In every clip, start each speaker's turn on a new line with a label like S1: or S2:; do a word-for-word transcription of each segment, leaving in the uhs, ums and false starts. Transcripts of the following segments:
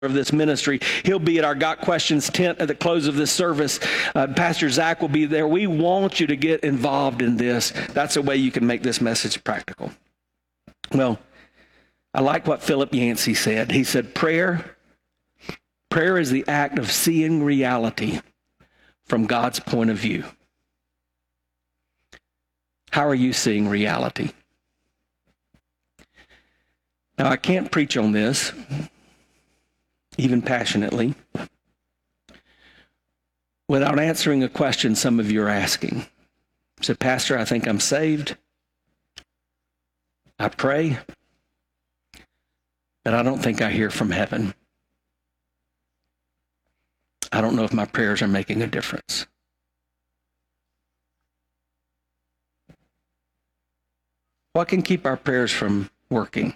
S1: of this ministry. He'll be at our Got Questions tent at the close of this service. Uh, Pastor Zach will be there. We want you to get involved in this. That's a way you can make this message practical. Well, I like what Philip Yancey said. He said, prayer, prayer is the act of seeing reality from God's point of view. How are you seeing reality? Now, I can't preach on this, even passionately, without answering a question some of you are asking. So, Pastor, I think I'm saved. I pray, but I don't think I hear from heaven. I don't know if my prayers are making a difference. What can keep our prayers from working?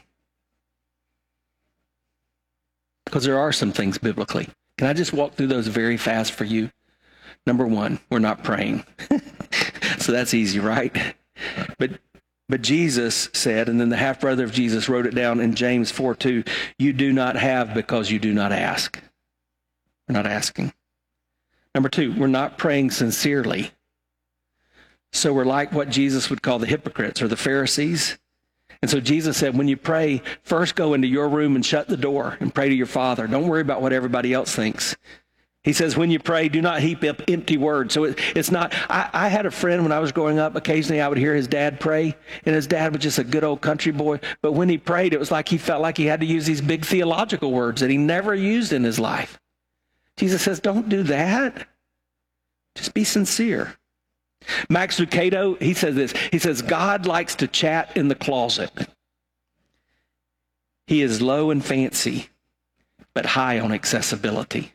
S1: Because there are some things biblically. Can I just walk through those very fast for you? Number one, we're not praying. So that's easy, right? But but Jesus said, and then the half-brother of Jesus wrote it down in James four two, you do not have because you do not ask. We're not asking. Number two, we're not praying sincerely. So we're like what Jesus would call the hypocrites or the Pharisees. And so Jesus said, when you pray, first go into your room and shut the door and pray to your Father. Don't worry about what everybody else thinks. He says, when you pray, do not heap up empty words. So it, it's not, I, I had a friend when I was growing up, occasionally I would hear his dad pray, and his dad was just a good old country boy. But when he prayed, it was like he felt like he had to use these big theological words that he never used in his life. Jesus says, don't do that. Just be sincere. Max Lucado, he says this. He says, God likes to chat in the closet. He is low and fancy, but high on accessibility.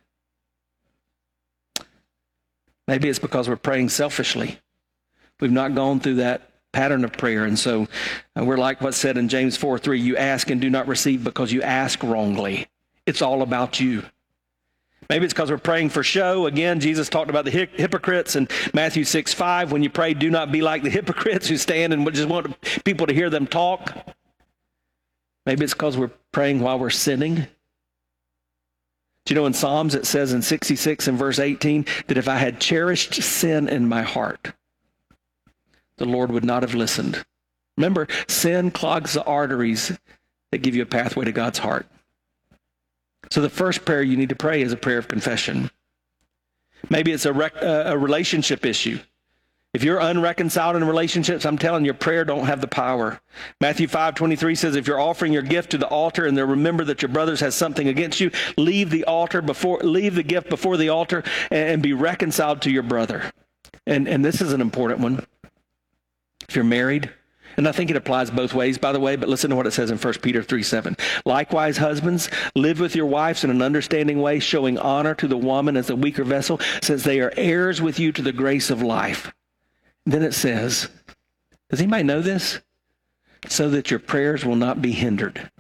S1: Maybe it's because we're praying selfishly. We've not gone through that pattern of prayer. And so uh, we're like what's said in James four three, you ask and do not receive because you ask wrongly. It's all about you. Maybe it's because we're praying for show. Again, Jesus talked about the hypocrites in Matthew six five. When you pray, do not be like the hypocrites who stand and just want people to hear them talk. Maybe it's because we're praying while we're sinning. Do you know in Psalms it says in sixty-six and verse eighteen that if I had cherished sin in my heart, the Lord would not have listened. Remember, sin clogs the arteries that give you a pathway to God's heart. So the first prayer you need to pray is a prayer of confession. Maybe it's a, rec- uh, a relationship issue. If you're unreconciled in relationships, I'm telling you, prayer don't have the power. Matthew five twenty-three says, if you're offering your gift to the altar and they remember that your brothers has something against you, leave the altar before, leave the gift before the altar and, and be reconciled to your brother. And, and this is an important one. If you're married, and I think it applies both ways, by the way, but listen to what it says in First Peter three seven. Likewise, husbands, live with your wives in an understanding way, showing honor to the woman as a weaker vessel, since they are heirs with you to the grace of life. Then it says, does anybody know this? So that your prayers will not be hindered.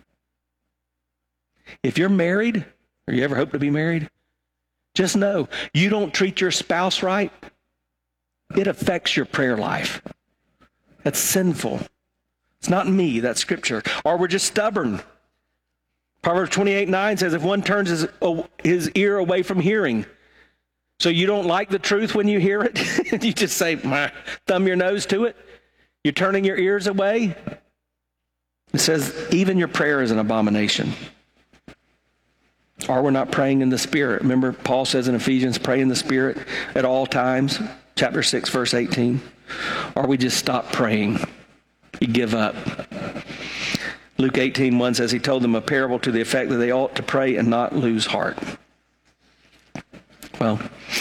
S1: If you're married, or you ever hope to be married, just know you don't treat your spouse right, it affects your prayer life. That's sinful. It's not me, that's scripture. Or we're just stubborn. Proverbs twenty-eight nine says, if one turns his, his ear away from hearing, so you don't like the truth when you hear it, you just say, thumb your nose to it. You're turning your ears away. It says, even your prayer is an abomination. Or we're not praying in the Spirit. Remember, Paul says in Ephesians, pray in the Spirit at all times. Chapter six, verse eighteen. Or we just stop praying. You give up. Luke eighteen one says he told them a parable to the effect that they ought to pray and not lose heart. Well,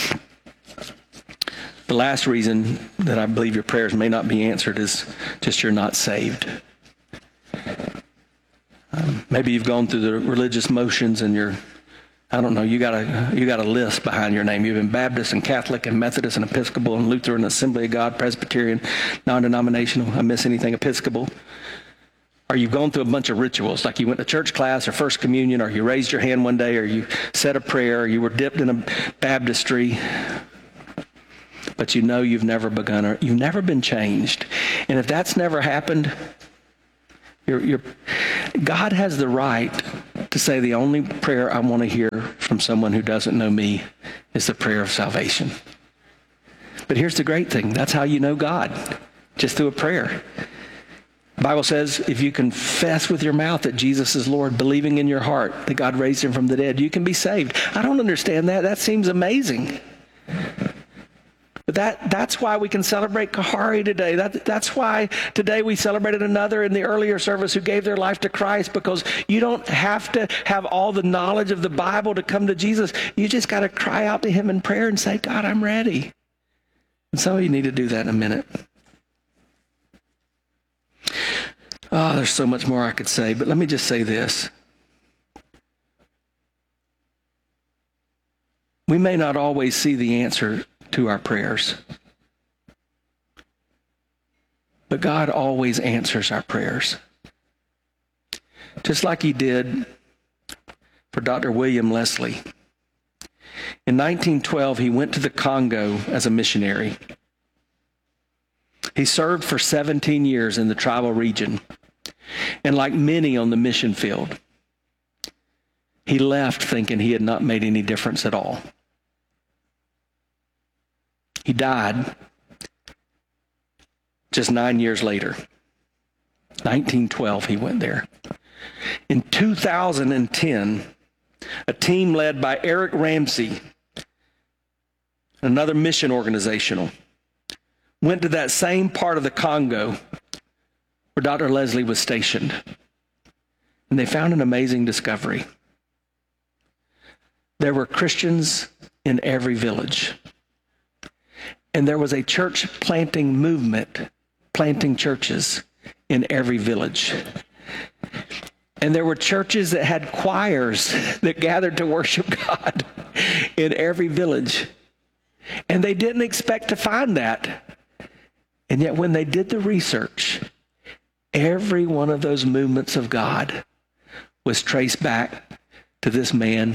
S1: the last reason that I believe your prayers may not be answered is just you're not saved. Um, maybe you've gone through the religious motions and you're, I don't know, you got a you got a list behind your name. You've been Baptist and Catholic and Methodist and Episcopal and Lutheran, Assembly of God, Presbyterian, non-denominational, I miss anything, Episcopal. Or you've gone through a bunch of rituals, like you went to church class or first communion, or you raised your hand one day, or you said a prayer, or you were dipped in a baptistry. But you know you've never begun, or you've never been changed. And if that's never happened, you're, you're, God has the right to say the only prayer I want to hear from someone who doesn't know me is the prayer of salvation. But here's the great thing. That's how you know God, just through a prayer. The Bible says if you confess with your mouth that Jesus is Lord, believing in your heart that God raised him from the dead, you can be saved. I don't understand that. That seems amazing. But that, that's why we can celebrate Kahari today. That, that's why today we celebrated another in the earlier service who gave their life to Christ, because you don't have to have all the knowledge of the Bible to come to Jesus. You just got to cry out to him in prayer and say, God, I'm ready. And some of you need to do that in a minute. Oh, there's so much more I could say, but let me just say this. We may not always see the answer to our prayers, but God always answers our prayers. Just like he did for Doctor William Leslie. In nineteen twelve, he went to the Congo as a missionary. He served for seventeen years in the tribal region. And like many on the mission field, he left thinking he had not made any difference at all. He died just nine years later. nineteen twelve, he went there. In two thousand ten, a team led by Eric Ramsey, another mission organizational, went to that same part of the Congo where Doctor Leslie was stationed. And they found an amazing discovery. There were Christians in every village. And there was a church planting movement, planting churches in every village. And there were churches that had choirs that gathered to worship God in every village. And they didn't expect to find that. And yet when they did the research, every one of those movements of God was traced back to this man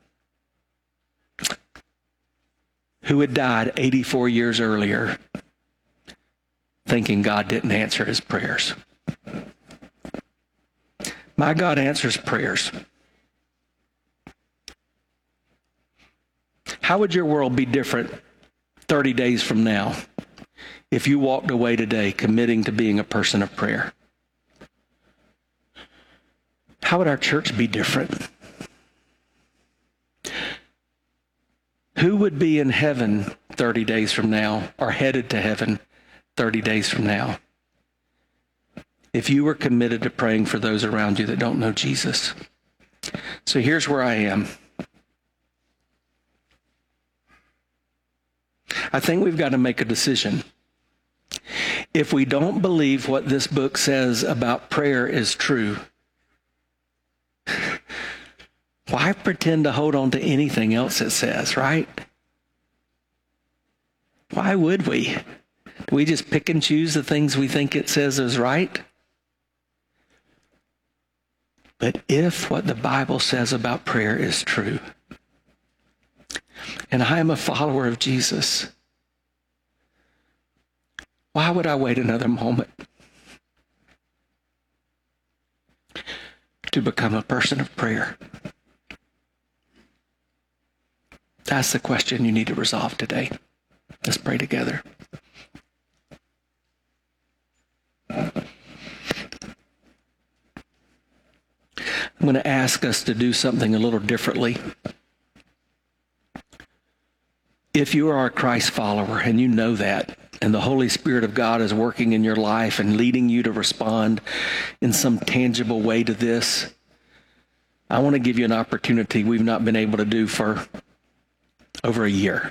S1: who had died eighty-four years earlier, thinking God didn't answer his prayers. My God answers prayers. How would your world be different thirty days from now if you walked away today committing to being a person of prayer? How would our church be different? Who would be in heaven thirty days from now, or headed to heaven thirty days from now, if you were committed to praying for those around you that don't know Jesus? So here's where I am. I think we've got to make a decision. If we don't believe what this book says about prayer is true, why pretend to hold on to anything else it says, right? Why would we? Do we just pick and choose the things we think it says is right? But if what the Bible says about prayer is true, and I am a follower of Jesus, why would I wait another moment to become a person of prayer? That's the question you need to resolve today. Let's pray together. I'm going to ask us to do something a little differently. If you are a Christ follower and you know that, and the Holy Spirit of God is working in your life and leading you to respond in some tangible way to this, I want to give you an opportunity we've not been able to do for over a year.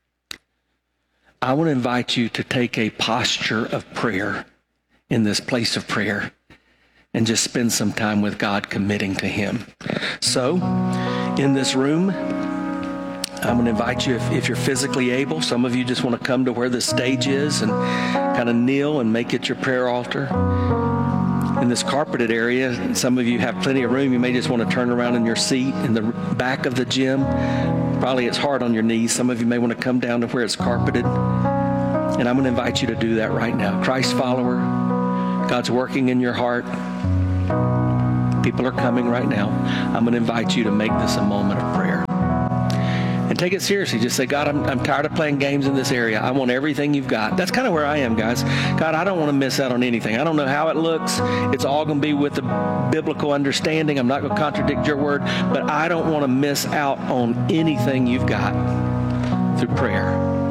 S1: I want to invite you to take a posture of prayer in this place of prayer and just spend some time with God committing to him. So, in this room, I'm going to invite you, if, if you're physically able, some of you just want to come to where the stage is and kind of kneel and make it your prayer altar. In this carpeted area, some of you have plenty of room. You may just want to turn around in your seat in the back of the gym. Probably it's hard on your knees. Some of you may want to come down to where it's carpeted. And I'm going to invite you to do that right now. Christ follower, God's working in your heart. People are coming right now. I'm going to invite you to make this a moment of prayer. And take it seriously. Just say, God, I'm, I'm tired of playing games in this area. I want everything you've got. That's kind of where I am, guys. God, I don't want to miss out on anything. I don't know how it looks. It's all going to be with the biblical understanding. I'm not going to contradict your word, but I don't want to miss out on anything you've got through prayer.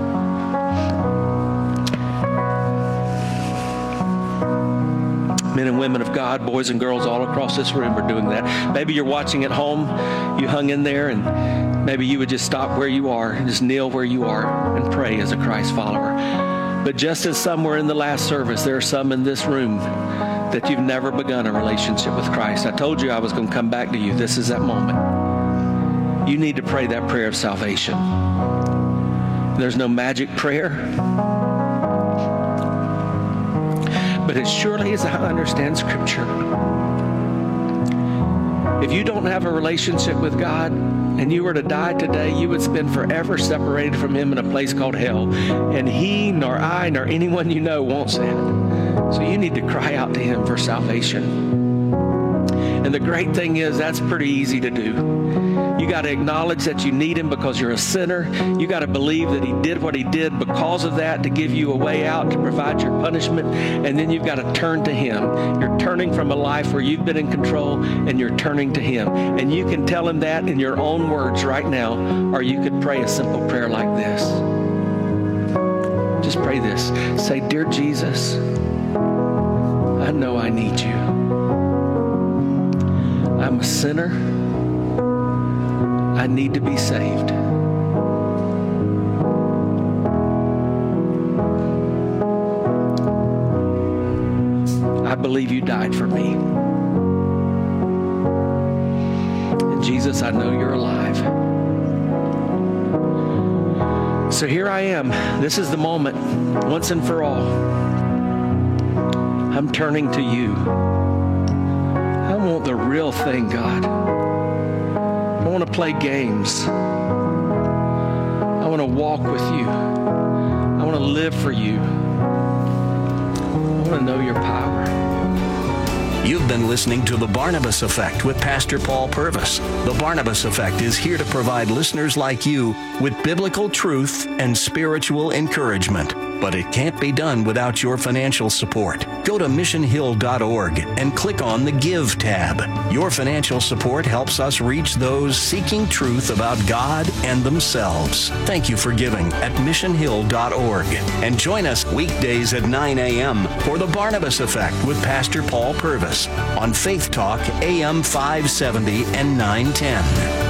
S1: Men and women of God, boys and girls all across this room are doing that. Maybe you're watching at home. You hung in there, and maybe you would just stop where you are and just kneel where you are and pray as a Christ follower. But just as some were in the last service, there are some in this room that you've never begun a relationship with Christ. I told you I was going to come back to you. This is that moment. You need to pray that prayer of salvation. There's no magic prayer. But as surely as I understand Scripture, if you don't have a relationship with God and you were to die today, you would spend forever separated from Him in a place called hell. And He, nor I, nor anyone you know wants that. So you need to cry out to Him for salvation. And the great thing is, that's pretty easy to do. You got to acknowledge that you need Him because you're a sinner. You got to believe that He did what He did because of that to give you a way out, to provide your punishment. And then you've got to turn to Him. You're turning from a life where you've been in control, and you're turning to Him. And you can tell Him that in your own words right now, or you could pray a simple prayer like this. Just pray this. Say, Dear Jesus, I know I need you. I'm a sinner. I need to be saved. I believe you died for me. And Jesus, I know you're alive. So here I am. This is the moment, once and for all. I'm turning to you. I want the real thing, God. I want to play games. I want to walk with you. I want to live for you. I want to know your power.
S2: You've been listening to The Barnabas Effect with Pastor Paul Purvis. The Barnabas Effect is here to provide listeners like you with biblical truth and spiritual encouragement. But it can't be done without your financial support. Go to mission hill dot org and click on the Give tab. Your financial support helps us reach those seeking truth about God and themselves. Thank you for giving at mission hill dot org. And join us weekdays at nine a.m. for The Barnabas Effect with Pastor Paul Purvis on Faith Talk A M five seventy and nine ten.